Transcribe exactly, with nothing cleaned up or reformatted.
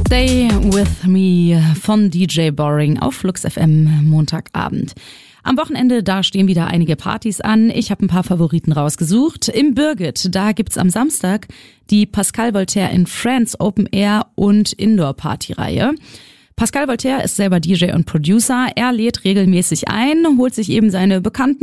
Stay With Me von D J Boring auf Flux F M Montagabend. Am Wochenende, da stehen wieder einige Partys an. Ich habe ein paar Favoriten rausgesucht. Im Birgit, da gibt's am Samstag die Pascal Voltaire in France Open Air und Indoor Party Reihe. Pascal Voltaire ist selber D J und Producer. Er lädt regelmäßig ein, holt sich eben seine bekannten